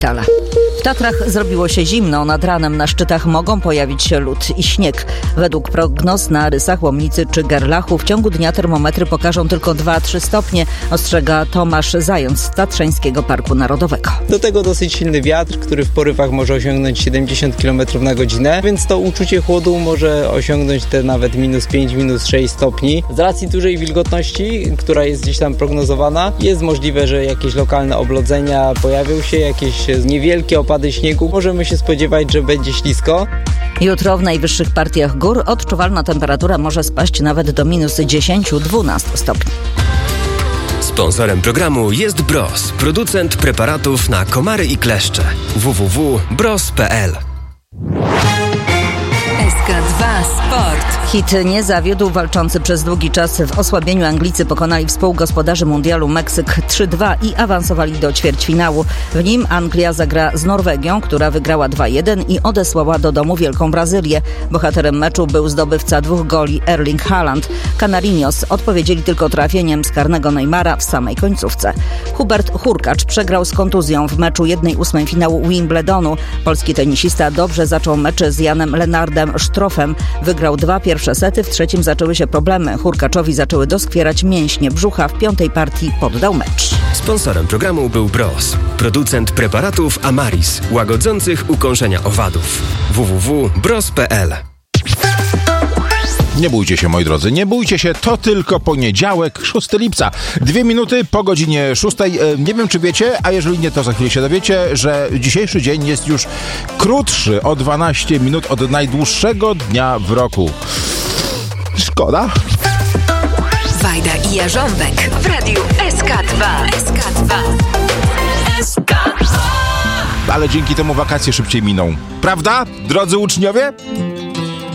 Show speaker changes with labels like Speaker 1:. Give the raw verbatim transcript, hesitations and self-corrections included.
Speaker 1: Tala. W Tatrach zrobiło się zimno. Nad ranem na szczytach mogą pojawić się lód i śnieg. Według prognoz na Rysach, Łomnicy czy Gerlachu w ciągu dnia termometry pokażą tylko dwa do trzech stopnie, ostrzega Tomasz Zając z Tatrzańskiego Parku Narodowego.
Speaker 2: Do tego dosyć silny wiatr, który w porywach może osiągnąć siedemdziesiąt kilometrów na godzinę, więc to uczucie chłodu może osiągnąć te nawet minus pięć, minus sześć stopni. Z racji dużej wilgotności, która jest gdzieś tam prognozowana, jest możliwe, że jakieś lokalne oblodzenia pojawią się, jakieś niewielkie opady śniegu. Możemy się spodziewać, że będzie ślisko.
Speaker 1: Jutro w najwyższych partiach gór odczuwalna temperatura może spaść nawet do minus dziesięć do dwunastu stopni.
Speaker 3: Sponsorem programu jest Bros, producent preparatów na komary i kleszcze. w w w kropka bros kropka p l.
Speaker 4: S K dwa Sport.
Speaker 1: Hit nie zawiódł. Walczący przez długi czas w osłabieniu Anglicy pokonali współgospodarzy mundialu Meksyk trzy dwa i awansowali do ćwierćfinału. W nim Anglia zagra z Norwegią, która wygrała dwa jeden i odesłała do domu Wielką Brazylię. Bohaterem meczu był zdobywca dwóch goli Erling Haaland. Canarinos odpowiedzieli tylko trafieniem z karnego Neymara w samej końcówce. Hubert Hurkacz przegrał z kontuzją w meczu jednej ósmej finału Wimbledonu. Polski tenisista dobrze zaczął mecz z Janem Lenardem Sztrofem. Wygrał dwa pierwsze sety, w trzecim zaczęły się problemy. Hurkaczowi zaczęły doskwierać mięśnie brzucha. W piątej partii poddał mecz.
Speaker 3: Sponsorem programu był Bros, producent preparatów Amaris, łagodzących ukąszenia owadów. w w w kropka bros kropka p l.
Speaker 5: Nie bójcie się, moi drodzy, nie bójcie się, to tylko poniedziałek, szóstego lipca. Dwie minuty po godzinie szóstej. Nie wiem, czy wiecie, a jeżeli nie, to za chwilę się dowiecie, że dzisiejszy dzień jest już krótszy o dwanaście minut od najdłuższego dnia w roku. Szkoda.
Speaker 4: Wajda i Jarząbek w radiu S K dwa. S K dwa. S K dwa.
Speaker 5: Ale dzięki temu wakacje szybciej miną. Prawda, drodzy uczniowie?